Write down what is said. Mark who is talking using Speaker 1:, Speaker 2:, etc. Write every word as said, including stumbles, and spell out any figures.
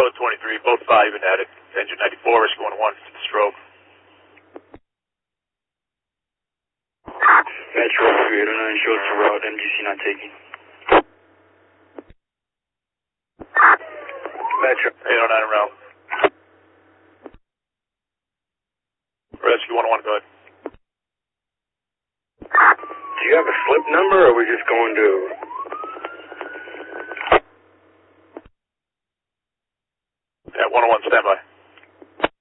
Speaker 1: Code twenty-three, both five and at it. Engine ninety-four, rescue one one, stroke.
Speaker 2: Metro three eight oh nine, shows to route, M G C not taking. Metro
Speaker 1: eight oh nine route. Rescue one one, go ahead.
Speaker 2: Do you have a slip number, or are we just going to...
Speaker 1: Yeah, one oh one, standby.